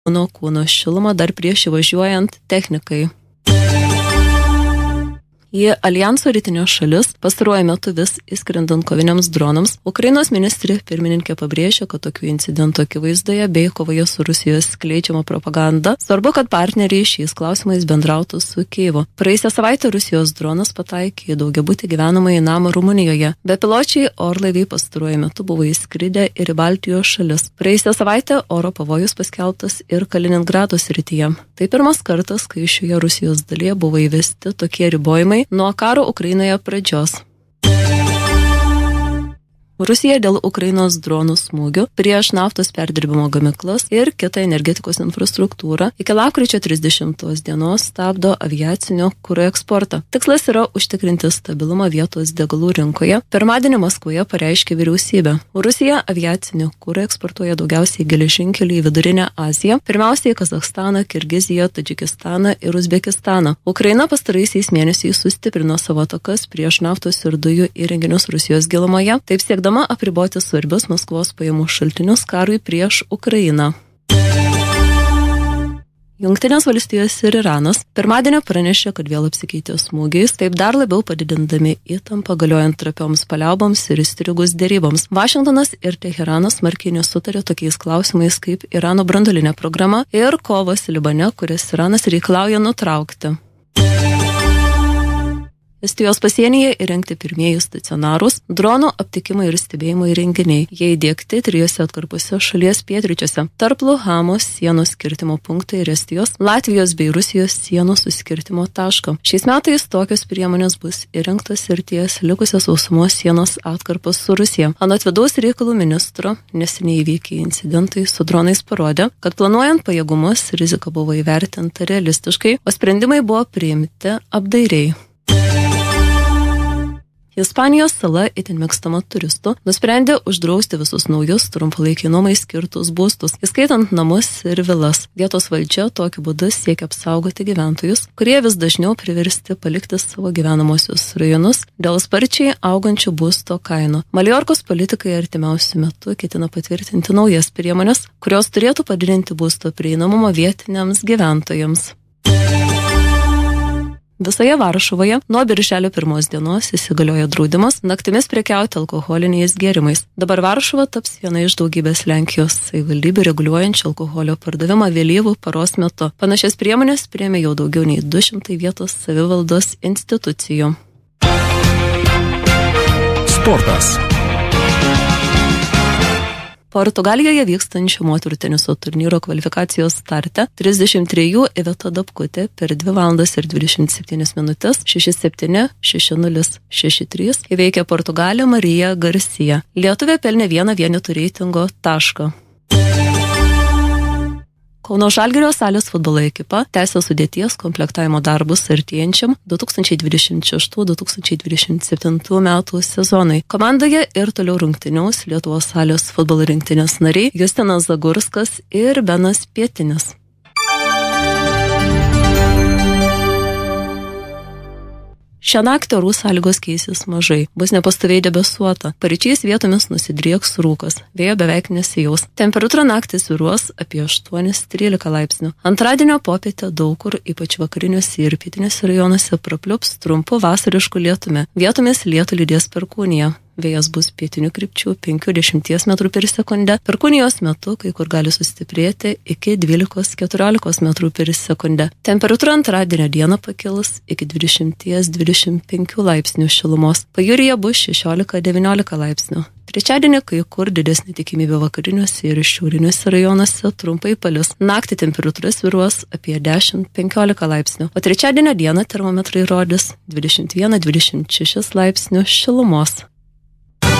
nuo kūno šilumą dar prieš įvažiuojant technikai. Į Aljanso rytinės šalis pastaruoju metu vis įskrendant koviniams dronams, Ukrainos ministrė pirmininkė pabrėžė, kad tokių incidentų akivaizdoje bei kovoje su Rusijos skleidžiama propaganda svarbu, kad partneriai šiais klausimais bendrautų su Kijevu. Praėjusią savaitę Rusijos dronas pataikė į daugiabutį gyvenamąjį namą Rumunijoje. Bepiločiai orlaiviai pastaruoju metu buvo įskridę ir į Baltijos šalis. Praėjusią savaitę oro pavojus paskelbtas ir Kaliningrado srityje. Tai pirmas kartas, kai šioje Rusijos dalyje buvo įvesti tokie ribojimai nuo karo Ukrainoje pradžios. Rusija dėl Ukrainos dronų smūgių prieš naftos perdirbimo gamyklas ir kitą energetikos infrastruktūrą iki lapkričio 30 dienos stabdo aviacinio kuro eksportą. Tikslas yra užtikrinti stabilumą vietos degalų rinkoje. Pirmadienį Maskvoje pareiškė vyriausybė. Rusija aviacinio kuro eksportuoja daugiausiai geležinkelių į Vidurinę Aziją, pirmiausiai Kazachstaną, Kirgiziją, Tadžikistaną ir Uzbekistaną. Ukraina pastaraisiais mėnesiais sustiprino savo atakas prieš naftos ir dujų įrenginius Rusijos gilumoje, taip siekdama apriboti svarbius Maskvos pajamų šaltinius karui prieš Ukrainą. Jungtinės valstijos ir Iranas pirmadienį pranešė, kad vėl apsikeitė smūgiais, taip dar labiau padidindami įtampą galiojant trapioms paliauboms ir įstrigus deryboms. Vašingtonas ir Teheranas smarkiai nesutarė tokiais klausimais kaip Irano branduolinė programa ir kovos Libane, kurias Iranas reikalauja nutraukti. Estijos pasienyje įrengti pirmieji stacionarūs dronų aptikimo ir stebėjimo įrenginiai. Jie įdiegti 3 atkarpose šalies pietryčiuose, tarp Luhamos sienos skirtimo punktai ir Estijos, Latvijos bei Rusijos sienų suskirtimo taško. Šiais metais tokios priemonės bus įrengtos ir ties likusios sausumos sienos atkarpos su Rusija. Anot vidaus reikalų ministro, neseniai įvykę incidentai su dronais parodė, kad planuojant pajėgumus rizika buvo įvertinta realistiškai, o sprendimai buvo priimti apdairiai. Ispanijos sala, itin mėgstama turistų, nusprendė uždrausti visus naujus trumpalaikiai nuomai skirtus būstus, įskaitant namus ir vilas. Vietos valdžia tokiu būdu siekia apsaugoti gyventojus, kurie vis dažniau priversti palikti savo gyvenamosius rajonus dėl sparčiai augančių būsto kainų. Maljorkos politikai artimiausiu metu ketina patvirtinti naujas priemonės, kurios turėtų padidinti būsto prieinamumą vietiniams gyventojams. Visoje Varšuvoje nuo birželio 1 dienos įsigaliojo draudimas naktimis prekiauti alkoholiniais gėrimais. Dabar Varšuva taps viena iš daugybės Lenkijos savivaldybių reguliuojančių alkoholio pardavimą vėlyvų paros metu. Panašias priemonės priėmė jau daugiau nei 200 vietos savivaldos institucijų. Sportas. Portugalijoje vykstančio moterų teniso turnyro kvalifikacijos starte 33 Iveta Dabkutė per 2 valandas ir 27 minutės 6-7, 6-0, 6-3 įveikė Portugalę Mariją Garcia. Lietuvė pelnė 1 vienetų reitingo tašką. Kauno Žalgirio salės futbolo ekipa tęsia sudėties komplektavimo darbus artėjančiam 2026-2027 metų sezonui. Komandoje ir toliau rungtyniaus Lietuvos salės futbolo rinktinės nariai Justinas Zagurskas ir Benas Pietinis. Šią naktį orų sąlygos keisis mažai, bus nepastoviai debesuota, paryčiais vietomis nusidrieks rūkas, vėjo beveik nesijaus. Temperatūra naktį svyruos apie 8-13 laipsnių. Antradienio popietę daug kur, ypač vakariniuose ir pietinėse rajonuose, prapliups trumpu vasarišku lietumi. Vietomis lietų lydės perkūnija. Vėjas bus pietinių krypčių 5-10 metrų per sekundę. Perkūnijos metu kai kur gali sustiprėti iki 12-14 metrų per sekundę. Temperatūra antradienio dieną pakils iki 20-25 laipsnių šilumos. Pajūryje bus 16-19 laipsnių. Trečiadienį kai kur didesnė tikimybė vakariniuose ir šiauriniuose rajonuose trumpai palis. Naktį temperatūra svyruos apie 10-15 laipsnių, o trečiadienio dieną termometrai rodys 21-26 laipsnių šilumos.